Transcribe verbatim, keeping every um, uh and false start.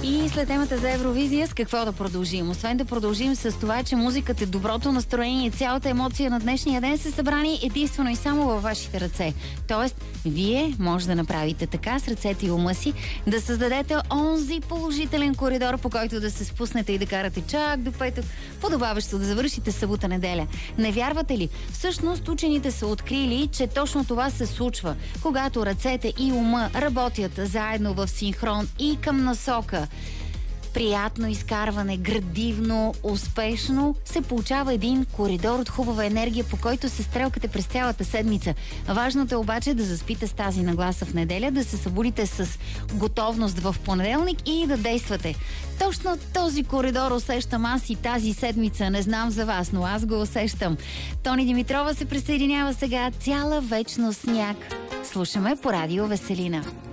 И след темата за Евровизия, с какво да продължим? Освен да продължим с това, че музиката, доброто настроение и цялата емоция на днешния ден са събрани единствено и само във вашите ръце. Тоест, вие може да направите така с ръцете и ума си, да създадете онзи положителен коридор, по който да се спуснете и да карате чак до петък, подобаващо да завършите събота неделя. Не вярвате ли? Всъщност учените са открили, че точно това се случва, когато ръцете и ума работят заедно в синхрон и към насока. Приятно изкарване, градивно, успешно, се получава един коридор от хубава енергия, по който се стрелкате през цялата седмица. Важното е обаче да заспите с тази нагласа в неделя, да се събудите с готовност в понеделник и да действате. Точно този коридор усещам аз и тази седмица. Не знам за вас, но аз го усещам. Тони Димитрова се присъединява сега. Цяла вечност сняг. Слушаме по радио Веселина.